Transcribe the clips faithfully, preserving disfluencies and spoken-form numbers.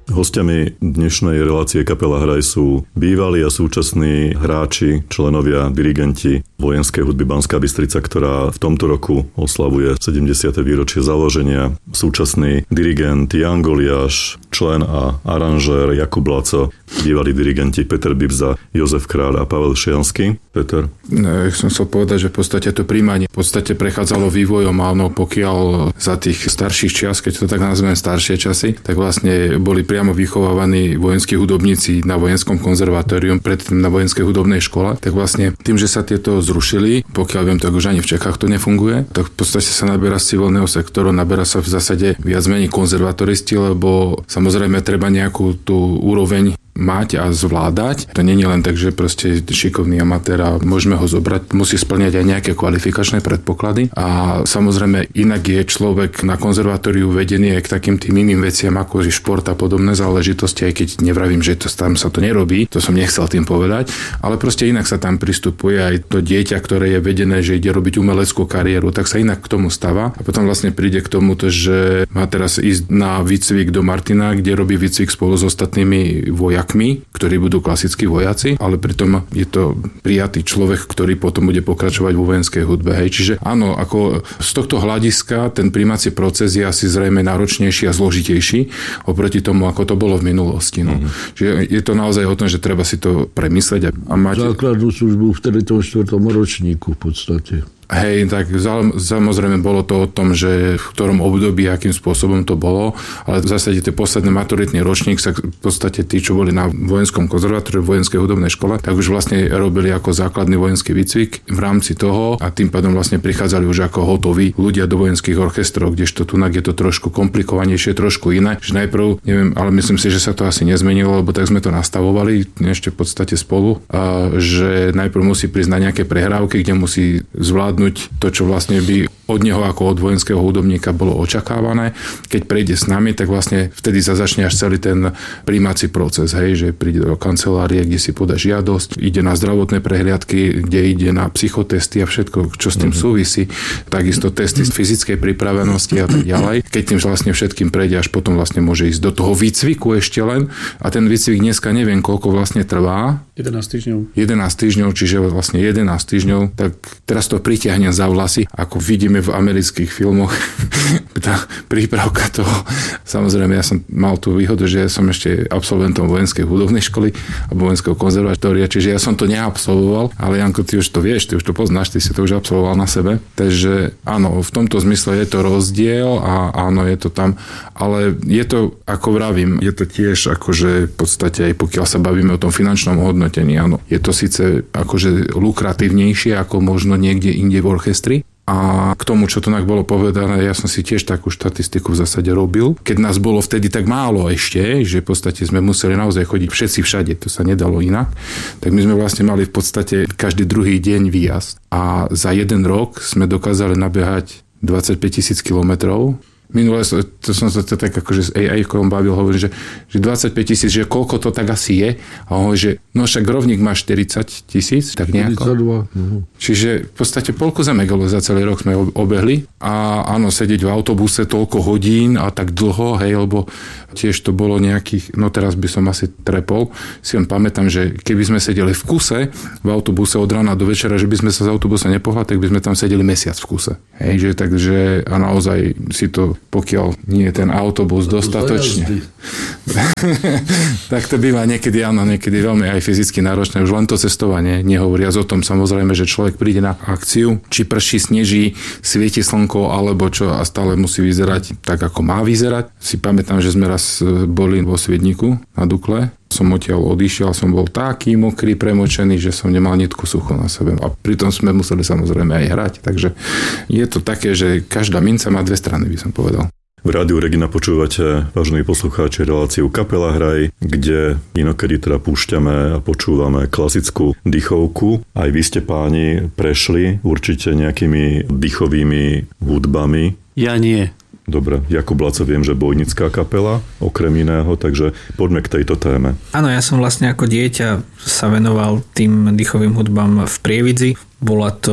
Hostiami dnešnej relácie Kapela Hraj sú bývalí a súčasní hráči, členovia, dirigenti Vojenskej hudby Banská Bystrica, ktorá v tomto roku oslavuje sedemdesiate výročie založenia. Súčasný dirigent Jan Goliáš, člen a aranžér Jakub Laco, bývalí dirigenti Peter Bibza, Jozef Kráľ a Pavel Šiansky. Peter? No, ja som chcel povedať, že v podstate to príjmanie v podstate prechádzalo vývojom, áno, pokiaľ za tých starších čias, keď to tak nazvem staršie časy, tak vlastne boli priamo vychovávaní vojenskí hudobníci na Vojenskom konzervatórium, predtým na Vojenskej hudobnej škole, tak vlastne tým, že sa tieto zrušili, pokiaľ viem, tak už ani v Čechách to nefunguje, tak v podstate sa naberá z civilného sektoru, naberá sa v zásade viac menej konzervatoristi, lebo samozrejme treba nejakú tú úroveň mať a zvládať. To nie je len tak, že proste šikovný amatér a môžeme ho zobrať, musí spĺňať aj nejaké kvalifikačné predpoklady a samozrejme inak je človek na konzervatóriu vedený aj k takým tým iným veciam ako je šport a podobné záležitosti, aj keď nevravím, že to, tam sa to nerobí, to som nechcel tým povedať, ale proste inak sa tam pristupuje aj to dieťa, ktoré je vedené, že ide robiť umeleckú kariéru, tak sa inak k tomu stáva a potom vlastne príde k tomu, že má teraz ísť na výcvik do Martina, kde robí výcvik spolu s ostatnými vojakmi, ktorí budú klasickí vojaci, ale pritom je to prijatý človek, ktorý potom bude pokračovať vo vojenskej hudbe. Hej. Čiže áno, ako z tohto hľadiska ten prijímací proces je asi zrejme náročnejší a zložitejší oproti tomu, ako to bolo v minulosti. No. Mm-hmm. Čiže je to naozaj o tom, že treba si to premyslieť a mať... Základnú službu v tom štvrtom ročníku v podstate. Hej, tak samozrejme bolo to o tom, že v ktorom období, akým spôsobom to bolo, ale v zásade tie posledný maturitný ročník sa v podstate tí, čo boli na Vojenskom konzervatóriu, v Vojenskej hudobnej škole, tak už vlastne robili ako základný vojenský výcvik v rámci toho a tým pádom vlastne prichádzali už ako hotoví ľudia do vojenských orchestrov, kdežto tunak je to trošku komplikovanejšie, trošku iné. Že najprv, neviem, ale myslím si, že sa to asi nezmenilo, lebo tak sme to nastavovali ešte v podstate spolu, a že najprv musí prísť na nejaké prehrávky, kde musí zvládnuť to, čo vlastne by od neho ako od vojenského hudobníka bolo očakávané. Keď prejde s nami, tak vlastne vtedy sa začne až celý ten prijímací proces, hej, že príde do kancelárie, kde si podá žiadosť, ide na zdravotné prehliadky, kde ide na psychotesty a všetko, čo s tým súvisí. Takisto testy z fyzickej pripravenosti a tak ďalej. Keď tým vlastne všetkým prejde, až potom vlastne môže ísť do toho výcviku ešte len. A ten výcvik dneska neviem, koľko vlastne trvá. jedenásť týždňov. jedenásť týždňov, čiže vlastne jedenásť týždňov, tak teraz to pritiahnem za vlasy, ako vidíme v amerických filmoch. Tá prípravka toho. Samozrejme, ja som mal tú výhodu, že ja som ešte absolventom vojenskej hudobnej školy a vojenského konzervatória, čiže ja som to neabsolvoval, ale Janko, ty už to vieš, ty už to poznáš, ty si to už absolvoval na sebe. Takže áno, v tomto zmysle je to rozdiel a áno, je to tam, ale je to, ako vravím, je to tiež akože v podstate aj pokiaľ sa bavíme o tom finančnom hodnotení, áno, je to síce akože lukratívnejšie ako možno niekde inde v orchestri. A k tomu, čo to tak bolo povedané, ja som si tiež takú štatistiku v zásade robil. Keď nás bolo vtedy tak málo ešte, že v podstate sme museli naozaj chodiť všetci všade, to sa nedalo inak, tak my sme vlastne mali v podstate každý druhý deň výjazd. A za jeden rok sme dokázali nabehať dvadsaťpäť tisíc kilometrov. Minule to som sa to tak akože s á í-kom bavil, hovorím, že, že dvadsaťpäť tisíc, že koľko to tak asi je. A hovorím, že no však rovník má štyridsať tisíc, tak nejako. štyridsaťdva Čiže v podstate polku Zemegolu za celý rok sme obehli. A áno, sedieť v autobuse toľko hodín a tak dlho, hej, lebo tiež to bolo nejakých, no teraz by som asi trepol, si len pamätám, že keby sme sedeli v kuse, v autobuse od rána do večera, že by sme sa z autobusa nepohľadli, tak by sme tam sedeli mesiac v kuse. Hej, že takže a naozaj si to, pokiaľ nie je ten autobus dostatočne. Tak to býva niekedy, áno, niekedy veľmi aj fyzicky náročné, už len to cestovanie, nehovoriac o tom samozrejme, že človek príde na akciu, či prší, sneží, svieti slnko, alebo čo a stále musí vyzerať tak, ako má vyzerať. Si pamätám, že sme raz boli vo Sviedniku na Dukle. Som odtiaľ odišiel, som bol taký mokrý, premočený, že som nemal nitku sucho na sebe. A pritom sme museli samozrejme aj hrať. Takže je to také, že každá minca má dve strany, by som povedal. V Rádiu Regina počúvate, vážení poslucháči, reláciu Kapela Hraj, kde inokedy teda púšťame a počúvame klasickú dýchovku. Aj vy ste, páni, prešli určite nejakými dýchovými hudbami. Ja nie. Dobre, Jakub Laco, viem, že bojnická kapela, okrem iného, takže poďme k tejto téme. Áno, ja som vlastne ako dieťa sa venoval tým dýchovým hudbám v Prievidzi. Bola to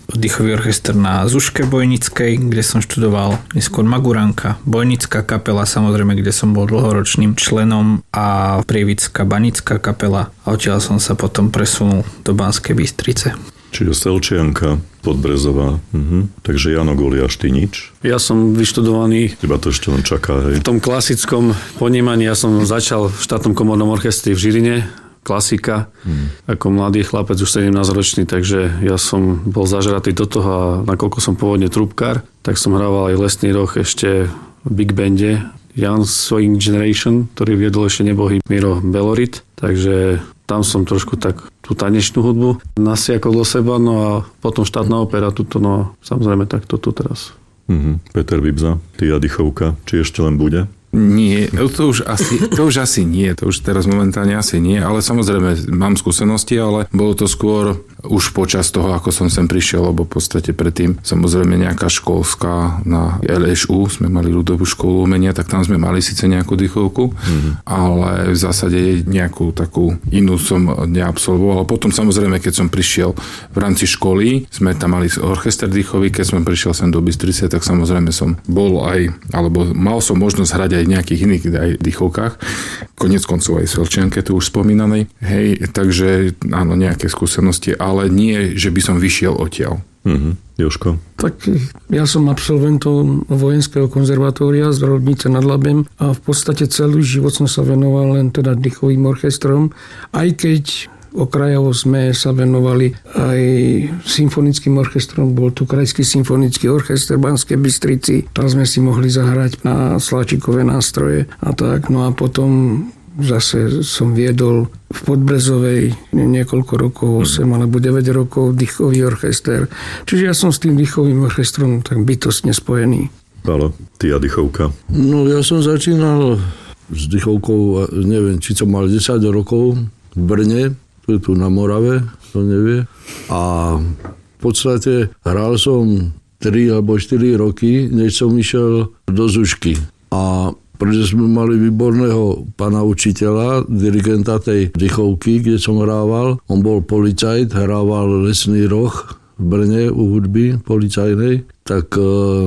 dýchový orchester na Zuške Bojnickej, kde som študoval, neskôr Maguránka, Bojnická kapela, samozrejme, kde som bol dlhoročným členom, a Prievická banická kapela, a odtiaľ som sa potom presunul do Banskej Bystrice. Čiže Selčianka, Podbrezová. Mhm. Takže Jano Goliáš, ty nič? Ja som vyštudovaný Iba to ešte len čaká, hej. v tom klasickom ponímaní. Ja som začal v štátnom komornom orchestri v Žiline, klasika, hmm. ako mladý chlapec, už sedemnásťročný, takže ja som bol zažratý do toho a nakoľko som pôvodne trúbkár, tak som hrával aj Lesný roh ešte v big bande Young Swing Generation, ktorý viedol ešte nebohý Miro Belorit, takže tam som trošku tak tú tanečnú hudbu nasiakol do seba, no a potom štátna opera, tuto, no samozrejme tak toto teraz. Mhm. Peter Bibza, ty a Dychovka, či ešte len bude? Nie, to už, asi, to už asi nie, to už teraz momentálne asi nie, ale samozrejme mám skúsenosti, ale bolo to skôr už počas toho, ako som sem prišiel, lebo v podstate predtým samozrejme nejaká školská na el eš ú, sme mali ľudovú školu umenia, tak tam sme mali síce nejakú dýchovku, mm-hmm. ale v zásade nejakú takú inú som neabsolvoval. Potom samozrejme, keď som prišiel v rámci školy, sme tam mali orchester dýchový, keď som prišiel sem do Bystrice, tak samozrejme som bol aj, alebo mal som možnosť hrať aj v nejakých iných aj dýchovkách. Konec koncov aj v Selčianke, tu už spomínanej. Hej, takže áno, nejaké skúsenosti, ale nie, že by som vyšiel odtiaľ. Mhm. Jožko? Tak ja som absolventom vojenského konzervatória z Rodnice nad Labem a v podstate celý život som sa venoval len teda dýchovým orchestrom, aj keď okrajovo sme sa venovali aj symfonickým orchestrom, bol tu Krajský symfonický orchester v Banskej Bystrici, tam sme si mohli zahrať na sláčikové nástroje a tak, no a potom zase som viedol v Podbrezovej niekoľko rokov, osem alebo deväť rokov dýchový orchester. Čiže ja som s tým dýchovým orchestrom tak bytostne spojený. Pálo, ty a Dychovka? No ja som začínal s dýchovkou, neviem, či som mal desať rokov v Brne, to je tu na Morave, to nevie. A v podstate hral som tri alebo štyri roky, než som išiel do Zušky. A pretože sme mali výborného pána učiteľa, dirigenta tej dýchovky, kde som hrával. On bol policajt, hrával Lesný roh v Brne u hudby policajnej. Tak e,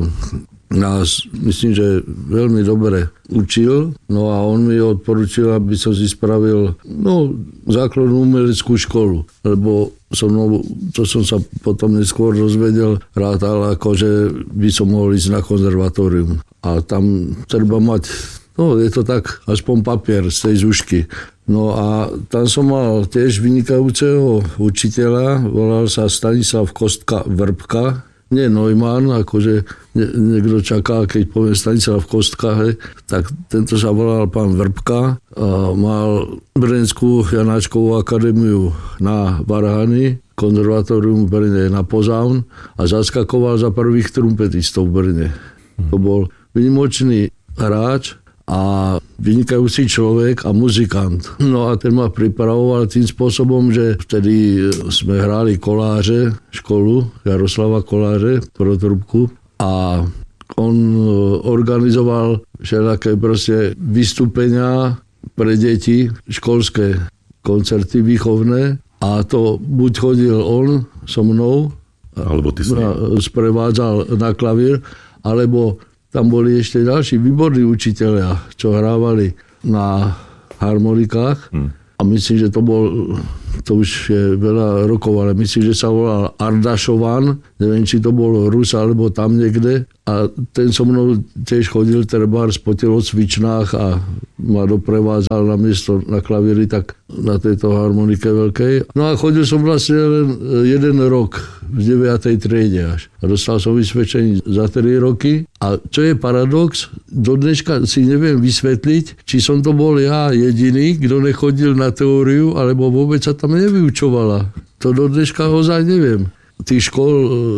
nás, myslím, že veľmi dobre učil. No a on mi odporučil, aby som si spravil no, základnú umeleckú školu. Lebo som, no, to som sa potom neskôr dozvedel, rátal, ako že by som mohol ísť na konzervatórium. A tam treba mať, no je to tak, aspoň papier z tej Zušky. No a tam som mal tiež vynikajúceho učiteľa, volal sa Stanislav Kostka Vrbka, nie Neumann, akože niekto čaká, keď povie Stanislav Kostka, hej, tak tento sa volal pán Vrbka, a mal Brněnskú Janáčkovú akadémiu na Varhany, konzervatórium v Brne na Pozaun a zaskakoval za prvých trumpetistov v Brne. To bol vynimočný hráč a vynikajúci človek a muzikant. No a ten ma pripravoval tým spôsobom, že vtedy sme hrali Koláře, školu Jaroslava Koláře, protrubku a on organizoval všelaké proste vystúpenia pre deti, školské koncerty výchovné a to buď chodil on so mnou, alebo ty si sprevádzal na klavír, alebo tam boli ešte ďalší výborní učitelia, čo hrávali na harmonikách. Hmm. A myslím, že to bol, to už je veľa rokov, ale myslím, že sa volal Ardašovan. Neviem, či to bol Rus, alebo tam niekde. A ten so mnou tiež chodil trebárs po telocvičnách a ma doprevádzal na miesto na klavíri, tak na tejto harmonike veľkej. No a chodil som vlastne len jeden rok v deviatej triede až. A dostal som vysvedčenie za tri roky. A čo je paradox, do dneška si neviem vysvetliť, či som to bol ja jediný, kto nechodil na teóriu, alebo vôbec sa tam nevyučovala. To do dneška ozaj neviem. Tých škol,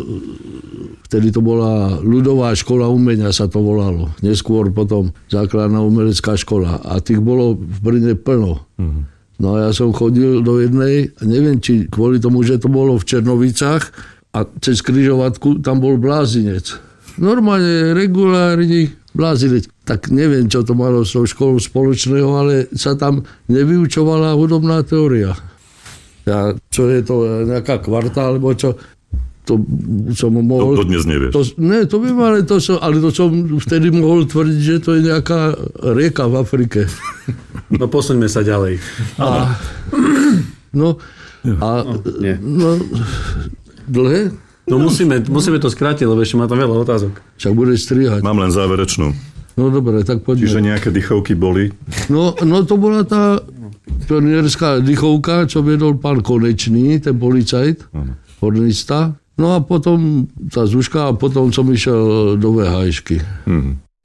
vtedy to bola ľudová škola umenia, sa to volalo. Neskôr potom základná umelecká škola. A tých bolo v Brne plno. Mm. No a ja som chodil do jednej, neviem, či kvôli tomu, že to bolo v Černovicách a cez križovatku tam bol blázinec. Normálne, regulárny blázinec. Tak neviem, čo to malo s tou školou spoločného, ale sa tam nevyučovala hudobná teória. Ja, čo je to, nejaká kvarta, alebo čo? to som mohol... To, to dnes nevieš. To, ne, to viem, ale to, som, ale to som vtedy mohol tvrdiť, že to je nejaká rieka v Afrike. No posuňme sa ďalej. A, no, a, no, nie. no, dlhé? No musíme, musíme to skrátiť, lebo ešte má tam veľa otázok. Však bude strihať. Mám len záverečnú. No dobre, tak poďme. Čiže nejaké dychovky boli? No, no to bola tá pionierská dychovka, čo vedol pán Konečný, ten policajt, hornista. No a potom tá Zuška a potom som išiel do vé há ešky. Hmm.